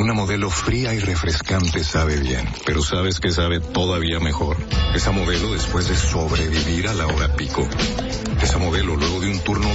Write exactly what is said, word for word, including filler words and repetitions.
Una Modelo fría y refrescante sabe bien, pero ¿sabes qué sabe todavía mejor? Esa Modelo después de sobrevivir a la hora pico. Esa Modelo luego de un turno